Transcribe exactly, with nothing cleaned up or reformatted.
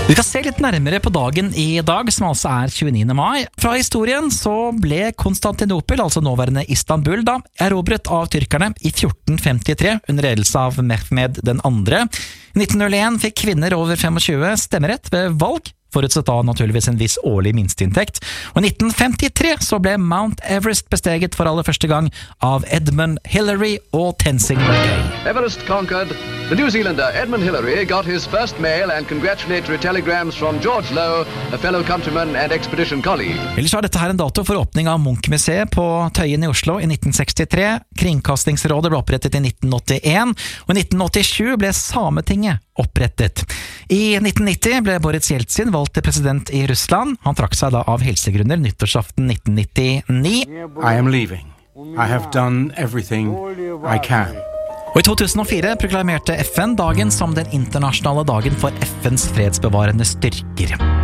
Vi skal se litt nærmere på dagen i dag, som altså er tjueniende mai. Fra historien så ble Konstantinopel, altså nåværende Istanbul, da, erobret av tyrkerne i fjorten femtitre under ledelse av Mehmed den andre. I nitten null en fikk kvinner over tjuefem stemmerett ved valg, forutsatt da naturligvis en viss årlig minsteinntekt. Og i nitten femtitre så ble Mount Everest besteget for aller første gang av Edmund Hillary og Tenzing Norgay. Everest conquered. The New Zealander Edmund Hillary got his first mail and congratulatory telegrams from George Lowe, a fellow countryman and expedition colleague. Ellers er dette her en dato for åpning av Munch-museet på Tøyen i Oslo i nitten sekstitre. Kringkastingsrådet ble opprettet i nitten åttien, og i nitten åttisju ble Sametinget opprettet. I nitten nitti ble Boris Jeltsin valgt til president i Russland. Han trakk seg da av helsegrunner nyttårsaften nitten nittini. I am leaving. I have done everything I can. Og i to tusen og fire proklamerte F N dagen som den internasjonale dagen for F N's fredsbevarende styrker.